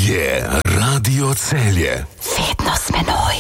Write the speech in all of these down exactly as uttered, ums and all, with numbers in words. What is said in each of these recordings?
je Radio Celje. Vedno s menoj.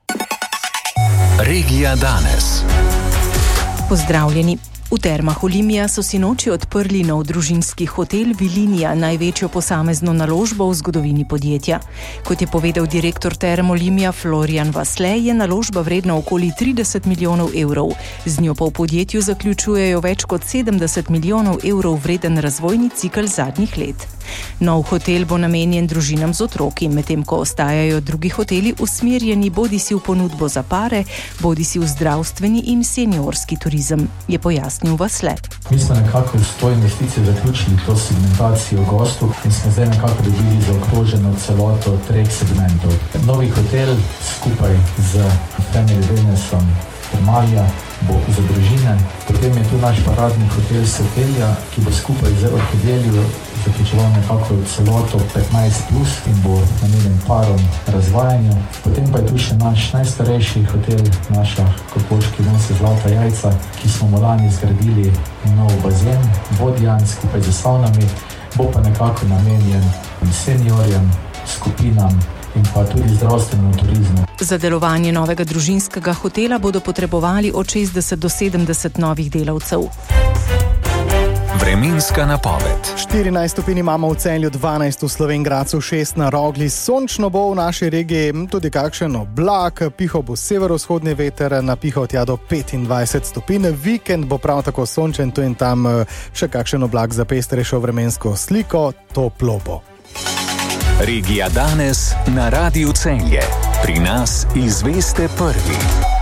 Regija danes. Pozdravljeni. V Termah Olimia so sinoči odprli nov družinski hotel Vilinija, največjo posamezno naložbo v zgodovini podjetja. Kot je povedal direktor Term Olimia Florian Vasle, je naložba vredna okoli trideset milijonov evrov. Z njo pa v podjetju zaključujejo več kot sedemdeset milijonov evrov vreden razvojni cikel zadnjih let. Nov hotel bo namenjen družinam z otroki, medtem ko ostajajo drugi hoteli usmerjeni bodisi v ponudbo za pare, bodisi v zdravstveni in seniorski turizem, je pojasnil Vasle. Mi smo nekako s to investicijo zaključili to segmentacijo gostov in smo zdaj nekako dobili zaokroženo celoto treh segmentov. Novi hotel skupaj z Family Wellnessom Termalija bo za družine, potem je tu naš paradni hotel Sotelja, ki bo skupaj z Orhideljo zaključeval nekako celoto petnajst plus in bo namenjen parom razvajanju. Potem pa je tu še naš najstarejši hotel, naša Kokoški dom Zlata jajca, ki smo mu lani zgradili nov bazen, vodjan skupaj z savnami, bo pa nekako namenjen seniorjem, skupinam in pa tudi zdravstvenemu turizmu. Za delovanje novega družinskega hotela bodo potrebovali od šestdeset do sedemdeset novih delavcev. Vremenska napoved. štirinajst stopinj imamo v Celju, dvanajst v Slovenj Gradcu, šest na Rogli. Sončno bo v naši regiji, tudi kakšen oblak, pihal bo severovzhodni veter, napihal tja do petindvajset stopinj. Vikend bo prav tako sončen, tu in tam še kakšen oblak za pestrejšo vremensko sliko, toplo bo. Regija danes na Radiu Celje. Pri nas izveste prvi.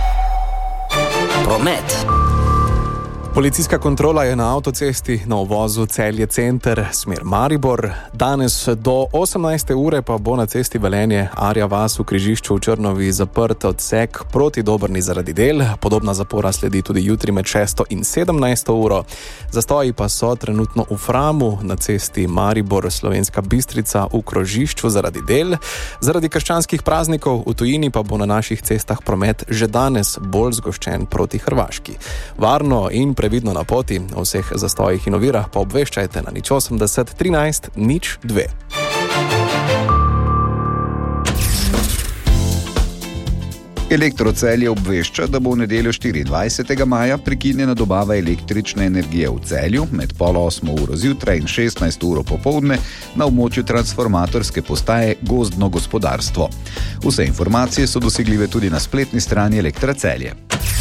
Promet. Policijska kontrola je na avtocesti na uvozu Celje center smer Maribor. Danes do osemnajste ure pa bo na cesti Velenje Arja vas v križišču v Črnovi zaprt odsek proti Dobrni zaradi del. Podobna zapora sledi tudi jutri med šesto in sedemnajsto uro. Zastoji pa so trenutno v Framu na cesti Maribor Slovenska Bistrica v krožišču zaradi del. Zaradi krščanskih praznikov v tujini pa bo na naših cestah promet že danes bolj zgoščen proti Hrvaški. Varno in previdno na poti, o vseh zastojih in ovirah pa obveščajte na nič osemdeset trinajst nič dve. Elektro Celje obvešča, da bo v nedeljo štiriindvajsetega maja prekinjena dobava električne energije v Celju med pol osmo uro zjutraj in šestnajsto uro popoldne na območju transformatorske postaje Gozdno gospodarstvo. Vse informacije so dosegljive tudi na spletni strani Elektra Celje.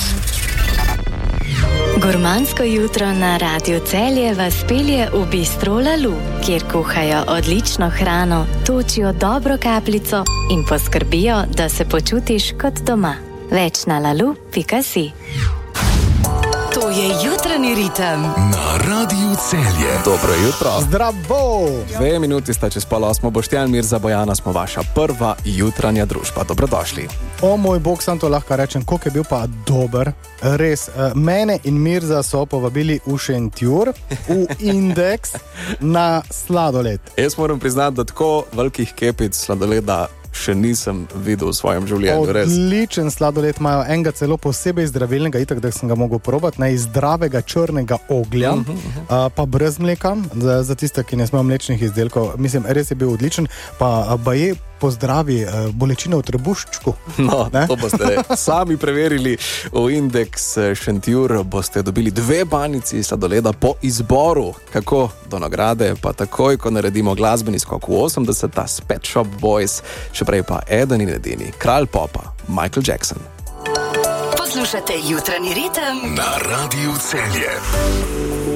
Gurmansko jutro na Radiu Celje vas pelje v Bistro Lalu, kjer kuhajo odlično hrano, točijo dobro kapljico in poskrbijo, da se počutiš kot doma. Več na lalu pika si. To je jutranji ritem na Radiu Celje. Dobro jutro. Zdravo! Dve minuti sta čez pol osmo. Boštjan, Mirza, Bojana smo vaša prva jutranja družba. Dobrodošli. O moj bog, sam to lahko rečem, koliko je bil pa dober. Res, mene in Mirza so povabili v Šentjur, v Indeks, na sladoled. Jaz moram priznati, da tako velikih kepic sladoleda še nisem videl v svojem življenju. Odličen sladoled imajo, enega celo posebej zdravilnega, itak, da sem ga mogel probati, ne, iz zdravega črnega oglja, uh -huh, uh -huh. A, pa brez mleka, za, za tiste, ki ne smejo mlečnih izdelkov. Mislim, res je bil odličen, pa baje pozdravi uh, bolečine v trebuščku. No, ne? To boste sami preverili. V Indeks Šentjur boste dobili dve banici sladoleda po izboru. Kako do nagrade, pa takoj, ko naredimo glasbeni skok v osemdeseta s Pet Shop Boys, še prej pa eden in edini kralj popa, Michael Jackson. Poslušate jutranji ritem na Radiu Celje.